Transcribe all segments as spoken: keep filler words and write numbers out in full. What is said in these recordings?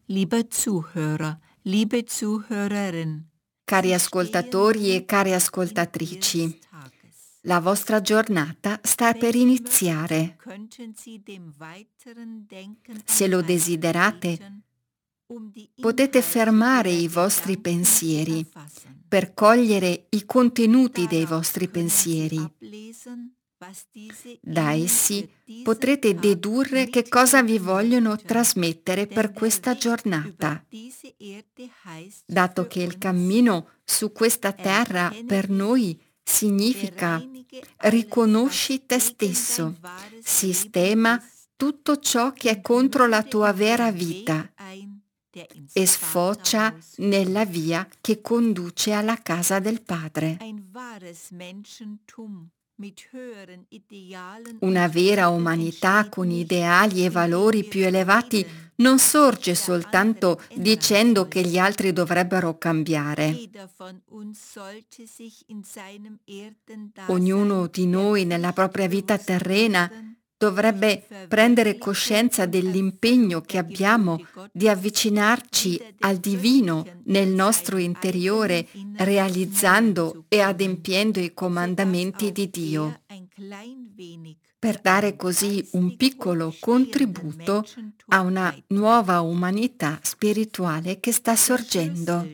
Lieber Zuhörer, liebe Zuhörerin, Cari ascoltatori e care ascoltatrici, la vostra giornata sta per iniziare. Se lo desiderate, potete fermare i vostri pensieri per cogliere i contenuti dei vostri pensieri. Da essi potrete dedurre che cosa vi vogliono trasmettere per questa giornata. Dato che il cammino su questa terra per noi significa riconosci te stesso, sistema tutto ciò che è contro la tua vera vita e sfocia nella via che conduce alla casa del Padre. Una vera umanità con ideali e valori più elevati non sorge soltanto dicendo che gli altri dovrebbero cambiare. Ognuno di noi nella propria vita terrena dovrebbe prendere coscienza dell'impegno che abbiamo di avvicinarci al divino nel nostro interiore, realizzando e adempiendo i comandamenti di Dio, per dare così un piccolo contributo a una nuova umanità spirituale che sta sorgendo.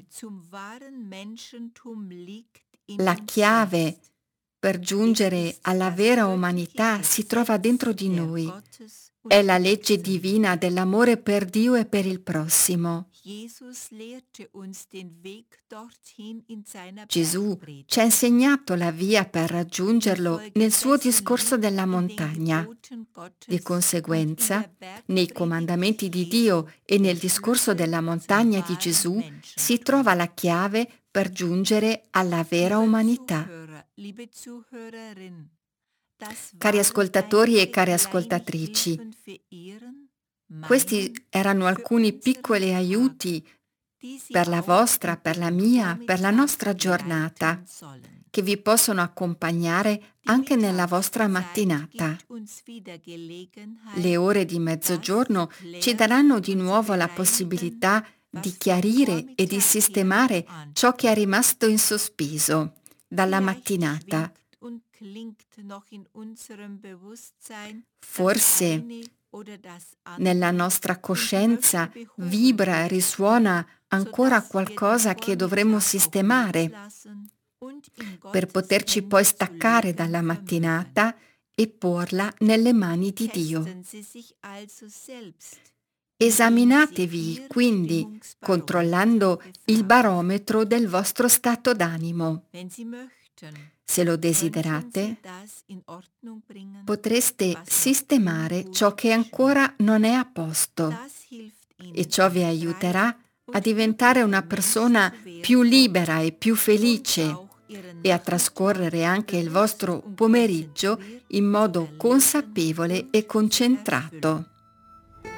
La chiave per giungere alla vera umanità si trova dentro di noi. È la legge divina dell'amore per Dio e per il prossimo. Gesù ci ha insegnato la via per raggiungerlo nel suo discorso della montagna. Di conseguenza, nei comandamenti di Dio e nel discorso della montagna di Gesù si trova la chiave per giungere alla vera umanità. Cari ascoltatori e care ascoltatrici, questi erano alcuni piccoli aiuti per la vostra, per la mia, per la nostra giornata, che vi possono accompagnare anche nella vostra mattinata. Le ore di mezzogiorno ci daranno di nuovo la possibilità di chiarire e di sistemare ciò che è rimasto in sospeso dalla mattinata. Forse nella nostra coscienza vibra e risuona ancora qualcosa che dovremmo sistemare per poterci poi staccare dalla mattinata e porla nelle mani di Dio. Esaminatevi quindi controllando il barometro del vostro stato d'animo. Se lo desiderate, potreste sistemare ciò che ancora non è a posto e ciò vi aiuterà a diventare una persona più libera e più felice e a trascorrere anche il vostro pomeriggio in modo consapevole e concentrato.